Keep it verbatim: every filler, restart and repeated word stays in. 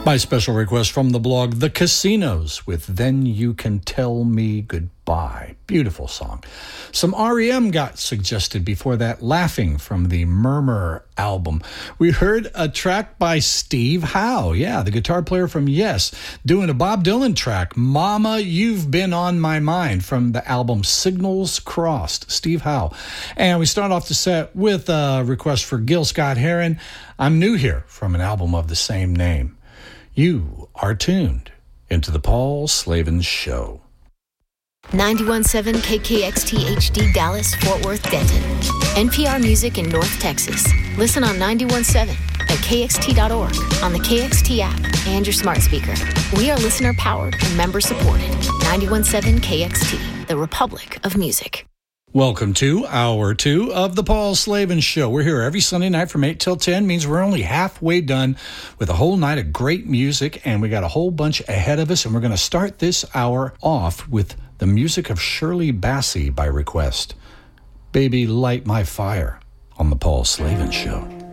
By special request from the blog The Casinos with Then You Can Tell Me Goodbye. Beautiful song. Some R E M got suggested before that, Laughing from the Murmur album. We heard a track by Steve Howe, yeah, the guitar player from Yes, doing a Bob Dylan track, Mama, You've Been on My Mind, from the album Signals Crossed, Steve Howe. And we start off the set with a request for Gil Scott-Heron, I'm New Here, from an album of the same name. You are tuned into the Paul Slavin Show. ninety-one point seven K K X T H D Dallas, Fort Worth, Denton. N P R Music in North Texas. Listen on ninety-one point seven at K X T dot org, on the K X T app, and your smart speaker. We are listener-powered and member-supported. ninety-one point seven K X T, the Republic of Music. Welcome to Hour two of the Paul Slavin Show. We're here every Sunday night from eight till ten. Means we're only halfway done with a whole night of great music, and we got a whole bunch ahead of us, and we're going to start this hour off with the music of Shirley Bassey by request. Baby, Light My Fire on the Paul Slavin Show.